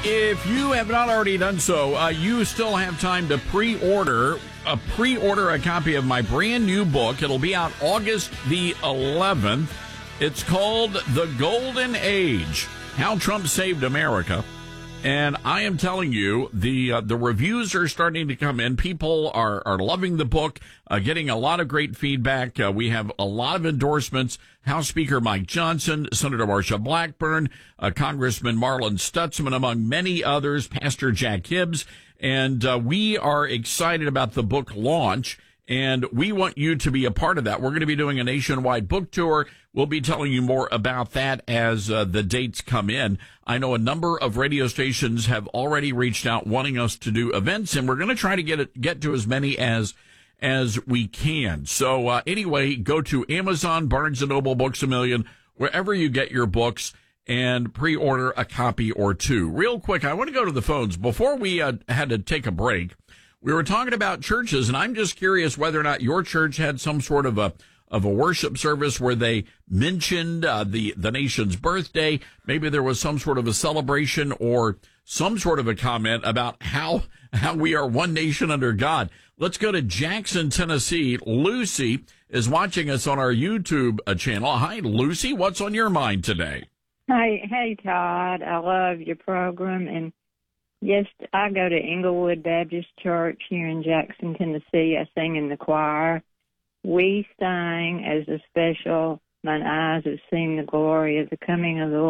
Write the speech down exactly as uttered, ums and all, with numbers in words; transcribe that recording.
If you have not already done so, uh, you still have time to pre-order a pre-order a copy of my brand new book. It'll be out August the eleventh. It's called The Golden Age: How Trump Saved America. And I am telling you, the uh, the reviews are starting to come in. People are, are loving the book, uh, getting a lot of great feedback. Uh, we have a lot of endorsements. House Speaker Mike Johnson, Senator Marsha Blackburn, uh, Congressman Marlin Stutzman, among many others, Pastor Jack Hibbs. And uh, we are excited about the book launch. And we want you to be a part of that. We're going to be doing a nationwide book tour. We'll be telling you more about that as uh, the dates come in. I know a number of radio stations have already reached out wanting us to do events, and we're going to try to get it, get to as many as as we can. So uh, anyway, go to Amazon, Barnes and Noble, Books A Million, wherever you get your books, and pre-order a copy or two. Real quick, I want to go to the phones. Before we uh, had to take a break, we were talking about churches, and I'm just curious whether or not your church had some sort of a of a worship service where they mentioned uh, the the nation's birthday. Maybe there was some sort of a celebration or some sort of a comment about how how we are one nation under God. Let's go to Jackson, Tennessee. Lucy is watching us on our YouTube uh, channel. Hi, Lucy. What's on your mind today? Hey, hey, Todd. I love your program, and yes, I go to Englewood Baptist Church here in Jackson, Tennessee. I sing in the choir. We sang as a special, "Mine eyes have seen the glory of the coming of the